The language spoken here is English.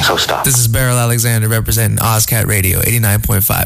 So stop. This is Beryl Alexander representing Ozcat Radio 89.5.